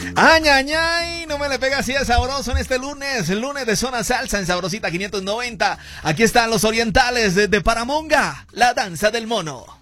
Ay, ay, ay, no me le pega así de sabroso en este lunes, el lunes de Zona Salsa en Sabrosita 590. Aquí están los orientales de Paramonga, la danza del mono.